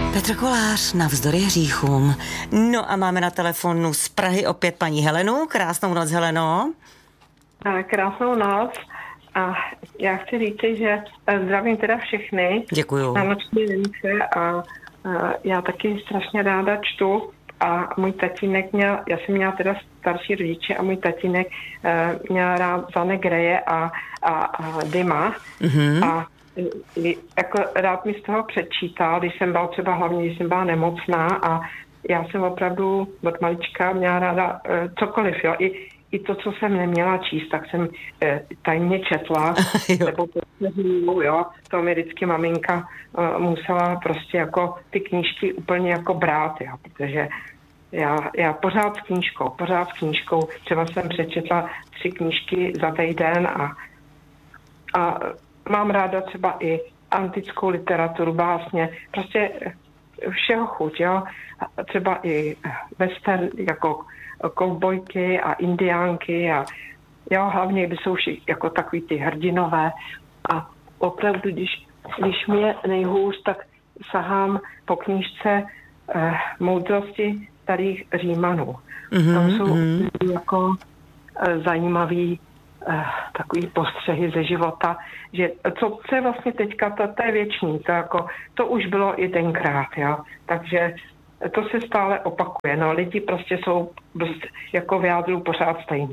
Petr Kolář, navzdory hříchům. No a máme na telefonu z Prahy opět paní Helenu. Krásnou noc, Heleno. Krásnou noc. A já chci říct, že zdravím teda všechny. Děkuju. Na noční lince a já taky strašně ráda čtu. A můj tatínek já jsem měla teda starší rodiče a můj tatínek měl rád Zane Greje a Dyma. Mm-hmm. A jako rád mi z toho předčítal, když jsem byla třeba hlavně, když jsem byla nemocná a já jsem opravdu od malička měla ráda cokoliv, jo, i to, co jsem neměla číst, tak jsem tajně četla, nebo jo, to mi vždycky maminka musela prostě jako ty knížky úplně jako brát, jo, protože já pořád s knížkou, třeba jsem přečetla 3 knížky za týden a mám ráda třeba i antickou literaturu, básně, prostě všeho chuť, jo. Třeba i western, jako kovbojky a indiánky a jo, hlavně, když jsou jako takový ty hrdinové a opravdu, když mi je nejhůř, tak sahám po knížce Moudrosti starých Římanů. Tam jsou jako zajímavý takový postřehy ze života, že co je vlastně teďka, to je věčný, to už bylo i tenkrát, jo, takže to se stále opakuje, no, lidi prostě jsou jako v jádru pořád stejný.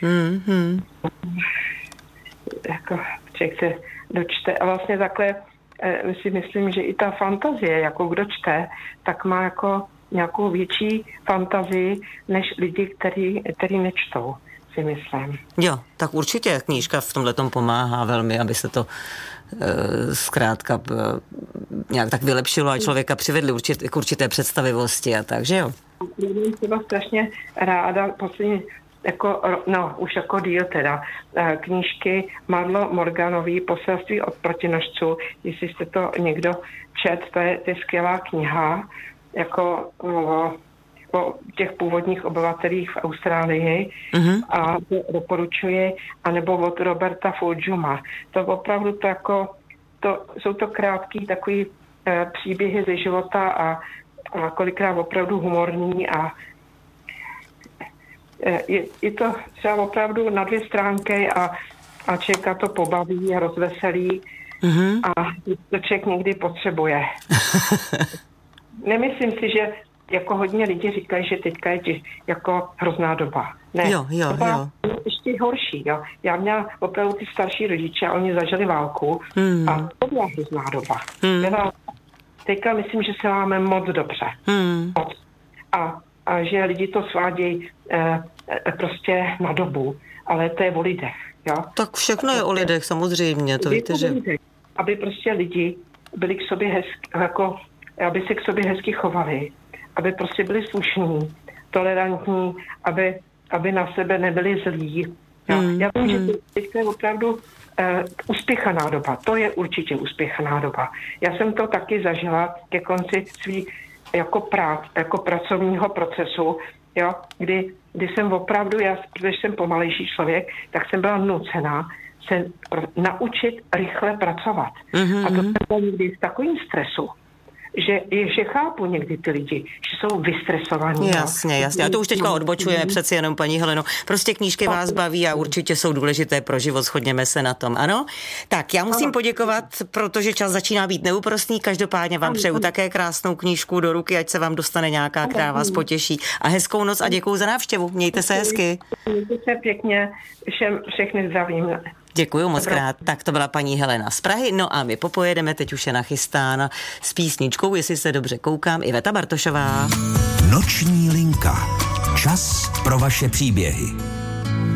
Jako člověk se dočte a vlastně takhle si myslím, že i ta fantazie, jako kdo čte, tak má jako nějakou větší fantazii než lidi, který nečtou, si myslím. Jo, tak určitě knížka v tomhletom pomáhá velmi, aby se to zkrátka nějak tak vylepšilo a člověka přivedli k určité představivosti a tak, že jo? Já jsem třeba strašně ráda poslední, už jako díl teda, knížky Marlo Morganový Poselství od protinožců, jestli jste to někdo čet, to je skvělá kniha, jako o těch původních obyvatelích v Austrálii a doporučuji, anebo od Roberta Fulghuma. To opravdu jsou to krátký takový příběhy ze života a kolikrát opravdu humorní a je to třeba opravdu na 2 stránky a člověka to pobaví a rozveselí a to člověk někdy potřebuje. Nemyslím si, že jako hodně lidí říkají, že teďka je jako hrozná doba. Ne, jo. Ještě horší, jo. Já měla opravdu ty starší rodiče a oni zažili válku a to byla hrozná doba. Teďka myslím, že se máme moc dobře. A že lidi to svádějí prostě na dobu, ale to je o lidech, jo. Tak všechno je o lidech, samozřejmě, to víte, že... Aby prostě lidi byli k sobě aby se k sobě hezky chovali, aby prostě byli slušní, tolerantní, aby na sebe nebyli zlí. Já vím, že teďka je opravdu uspěchaná doba. To je určitě uspěchaná doba. Já jsem to taky zažila ke konci svý jako pracovního procesu, jo, kdy jsem opravdu, protože jsem pomalejší člověk, tak jsem byla nucená se naučit rychle pracovat. A to jsem byla někdy v takovém stresu, že chápu někdy ty lidi, že jsou vystresovaní. Jasně. A to už teďka odbočujeme přeci jenom, paní Heleno. Prostě knížky vás baví a určitě jsou důležité pro život, shodněme se na tom, ano? Tak, já musím poděkovat, protože čas začíná být neúprostný. Každopádně vám přeju také krásnou knížku do ruky, ať se vám dostane nějaká, která vás potěší. A hezkou noc a děkuju za návštěvu. Mějte se hezky. Mějte se pěkně, všechny zdravím. Děkuju moc krát. Tak to byla paní Helena z Prahy. No a my popojedeme, teď už je nachystána s písničkou, jestli se dobře koukám, Iveta Bartošová. Noční linka. Čas pro vaše příběhy.